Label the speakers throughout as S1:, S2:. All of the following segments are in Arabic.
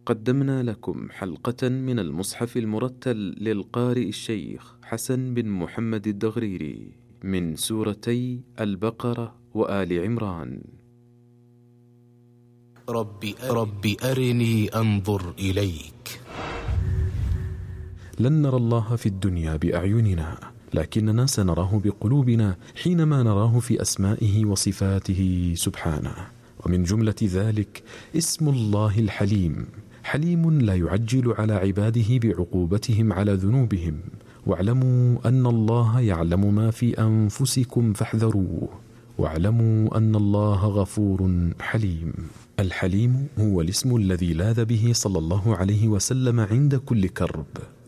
S1: قدمنا لكم حلقة من المصحف المرتل للقارئ الشيخ حسن بن محمد الدغريري من سورتي البقرة وآل عمران.
S2: رب أرني أنظر إليك.
S3: لن نرى الله في الدنيا بأعيننا، لكننا سنراه بقلوبنا حينما نراه في أسمائه وصفاته سبحانه. ومن جملة ذلك اسم الله الحليم، حليم لا يعجل على عباده بعقوبتهم على ذنوبهم. واعلموا أن الله يعلم ما في أنفسكم فاحذروه، واعلموا أن الله غفور حليم. الحليم هو الاسم الذي لاذ به صلى الله عليه وسلم عند كل كرب.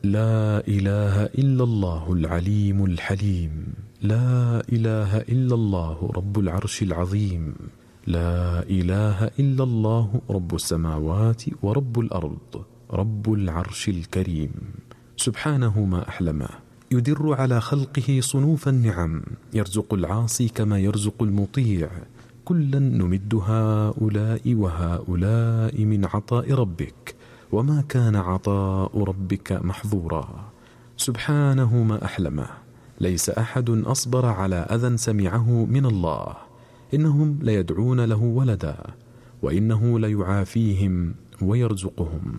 S3: لا إله إلا الله العليم الحليم، لا إله إلا الله رب العرش العظيم، لا إله إلا الله رب السماوات ورب الأرض رب العرش الكريم. سبحانه ما أحلمه، يدر على خلقه صنوف النعم، يرزق العاصي كما يرزق المطيع. كلا نمد هؤلاء وهؤلاء من عطاء ربك، وما كان عطاء ربك محظورا. سبحانه ما أحلمه، ليس أحد أصبر على أذى سمعه من الله. إنهم ليدعون له ولدا، وإنه ليعافيهم ويرزقهم.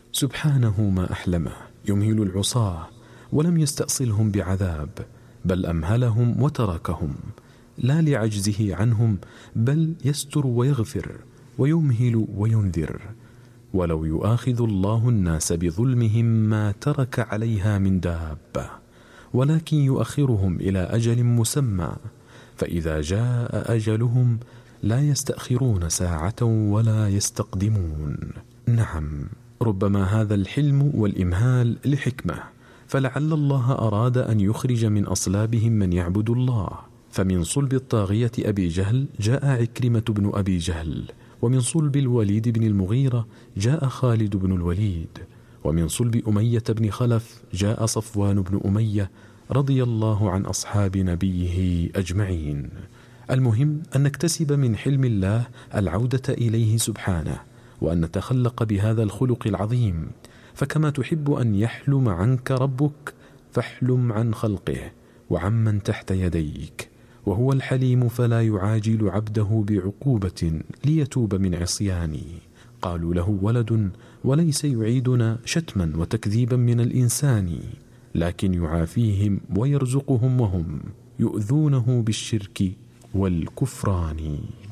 S3: سبحانه ما أحلمه، يمهل العصاة ولم يستأصلهم بعذاب، بل أمهلهم وتركهم، لا لعجزه عنهم، بل يستر ويغفر ويمهل وينذر. ولو يؤاخذ الله الناس بظلمهم ما ترك عليها من دابة، ولكن يؤخرهم إلى أجل مسمى، فإذا جاء أجلهم لا يستأخرون ساعة ولا يستقدمون. نعم، ربما هذا الحلم والإمهال لحكمة، فلعل الله أراد أن يخرج من أصلابهم من يعبد الله. فمن صلب الطاغية أبي جهل جاء عكرمة بن أبي جهل، ومن صلب الوليد بن المغيرة جاء خالد بن الوليد، ومن صلب أمية بن خلف جاء صفوان بن أمية، رضي الله عن أصحاب نبيه أجمعين. المهم أن نكتسب من حلم الله العودة إليه سبحانه، وأن نتخلق بهذا الخلق العظيم. فكما تحب أن يحلم عنك ربك، فاحلم عن خلقه وعمن تحت يديك. وهو الحليم فلا يعاجل عبده بعقوبة ليتوب من عصيانه. قالوا له ولد، وليس يعيدنا شتما وتكذيبا من الإنسان، لكن يعافيهم ويرزقهم وهم يؤذونه بالشرك والكفران.